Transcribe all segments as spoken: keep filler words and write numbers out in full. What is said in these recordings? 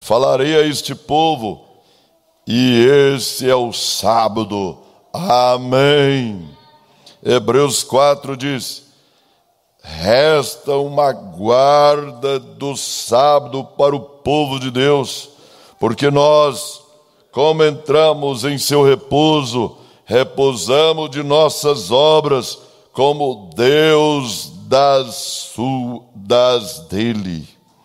falarei a este povo, e esse é o sábado. Amém. Hebreus quatro diz: resta uma guarda do sábado para o povo de Deus, porque nós, como entramos em seu repouso, repousamos de nossas obras, como Deus das, das dele.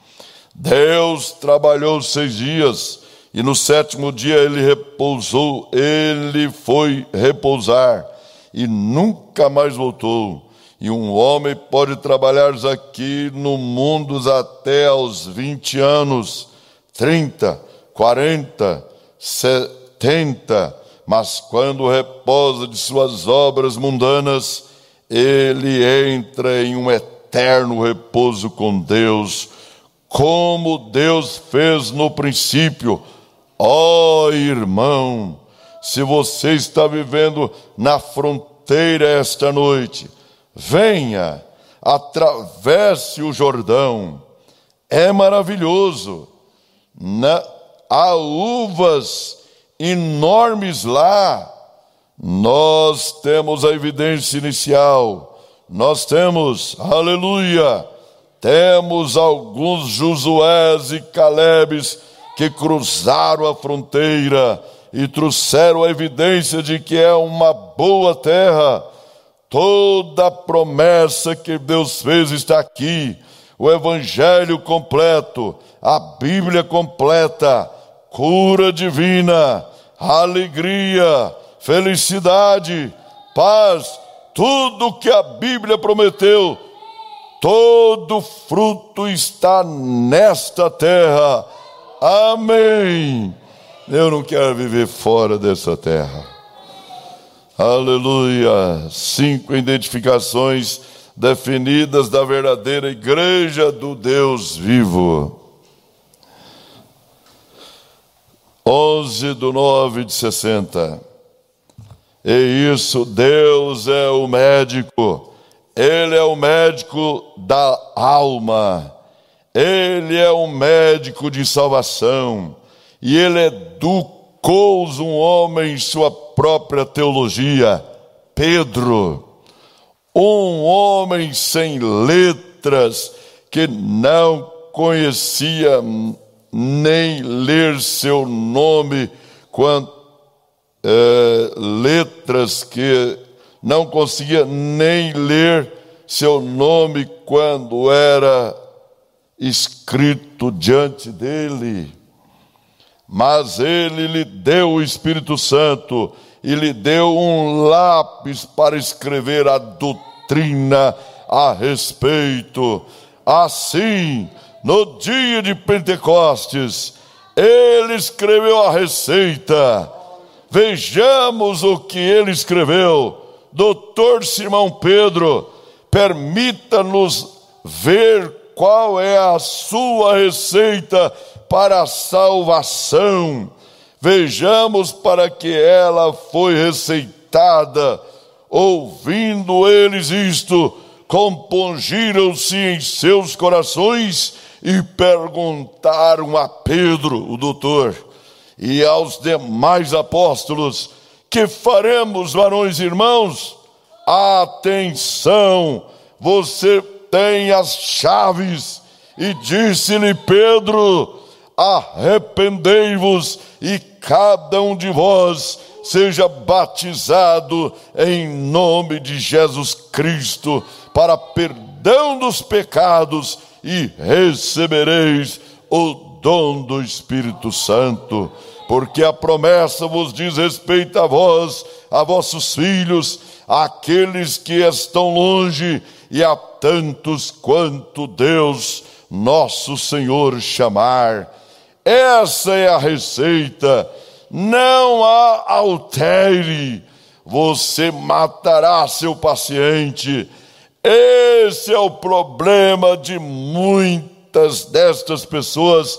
Deus trabalhou seis dias, e no sétimo dia ele repousou, ele foi repousar, e nunca mais voltou. E um homem pode trabalhar aqui no mundo até aos vinte anos, trinta, quarenta, setenta, mas quando repousa de suas obras mundanas, ele entra em um eterno repouso com Deus, como Deus fez no princípio. Ó irmão, se você está vivendo na fronteira esta noite, venha, atravesse o Jordão, é maravilhoso. Na, há uvas enormes lá. Nós temos a evidência inicial, nós temos, aleluia, temos alguns Josués e Calebes que cruzaram a fronteira e trouxeram a evidência de que é uma boa terra. Toda a promessa que Deus fez está aqui, o Evangelho completo, a Bíblia completa, cura divina, alegria, felicidade, paz, tudo que a Bíblia prometeu, todo fruto está nesta terra. Amém. Eu não quero viver fora dessa terra. Aleluia. Cinco identificações definidas da verdadeira igreja do Deus vivo. onze de nove de sessenta. E isso, Deus é o médico, Ele é o médico da alma, Ele é um médico de salvação, e Ele educou um homem em sua própria teologia. Pedro, um homem sem letras, que não conhecia nem ler seu nome, quando É, letras que não conseguia nem ler seu nome quando era escrito diante dele. Mas ele lhe deu o Espírito Santo e lhe deu um lápis para escrever a doutrina a respeito. Assim, no dia de Pentecostes, ele escreveu a receita. Vejamos o que ele escreveu. Doutor Simão Pedro, permita-nos ver qual é a sua receita para a salvação. Vejamos para que ela foi receitada. Ouvindo eles isto, compungiram-se em seus corações e perguntaram a Pedro, o doutor, e aos demais apóstolos: que faremos, varões e irmãos? Atenção, você tem as chaves. E disse-lhe Pedro: arrependei-vos e cada um de vós seja batizado em nome de Jesus Cristo para perdão dos pecados, e recebereis o dom do Espírito Santo, porque a promessa vos diz respeito a vós, a vossos filhos, àqueles que estão longe, e a tantos quanto Deus nosso Senhor chamar. Essa é a receita. Não há altere. Você matará seu paciente. Esse é o problema de muitas destas pessoas,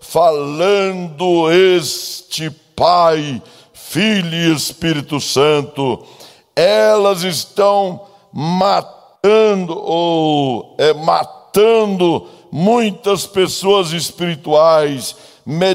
falando este Pai, Filho e Espírito Santo. Elas estão matando ou é, matando muitas pessoas espirituais